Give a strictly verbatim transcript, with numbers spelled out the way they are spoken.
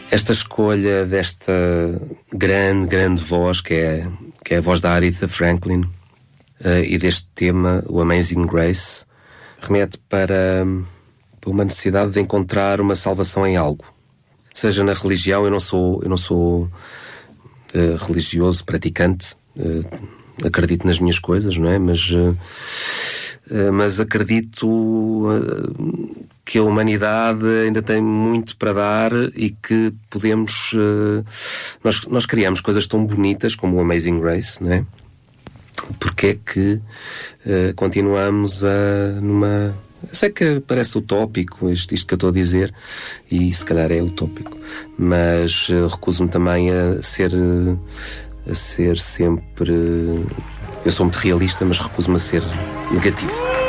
esta escolha desta grande, grande voz, que é, que é a voz da Aretha Franklin, uh, e deste tema, o Amazing Grace, remete para, para uma necessidade de encontrar uma salvação em algo. Seja na religião, eu não sou, eu não sou uh, religioso, praticante, uh, acredito nas minhas coisas, não é? Mas, uh, uh, mas acredito uh, que a humanidade ainda tem muito para dar e que podemos... Uh, nós, nós criamos coisas tão bonitas como o Amazing Grace, não é? Porque é que uh, continuamos a, numa... Eu sei que parece utópico isto, isto que eu estou a dizer, e se calhar é utópico, mas uh, recuso-me também a ser, uh, a ser sempre... Uh, eu sou muito realista, mas recuso-me a ser negativo.